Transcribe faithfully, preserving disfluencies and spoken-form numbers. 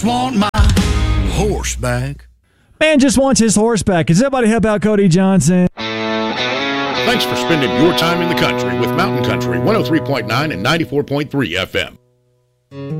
Want my horse back. Man just wants his horse back. Does everybody help out Cody Johnson? Thanks for spending your time in the country with Mountain Country one oh three point nine and ninety-four point three F M.